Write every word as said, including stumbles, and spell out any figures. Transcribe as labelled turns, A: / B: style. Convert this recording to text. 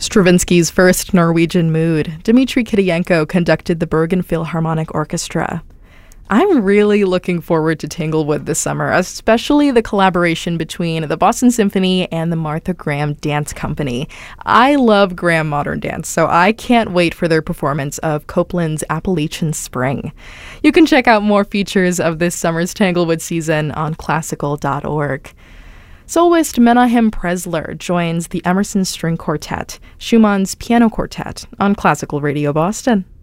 A: Stravinsky's first Norwegian Mood, Dmitri Kiriyenko conducted the Bergen Philharmonic Orchestra. I'm really looking forward to Tanglewood this summer, especially the collaboration between the Boston Symphony and the Martha Graham Dance Company. I love Graham Modern Dance, so I can't wait for their performance of Copland's Appalachian Spring. You can check out more features of this summer's Tanglewood season on classical dot org. Soloist Menahem Presler joins the Emerson String Quartet, Schumann's Piano Quartet, on Classical Radio Boston.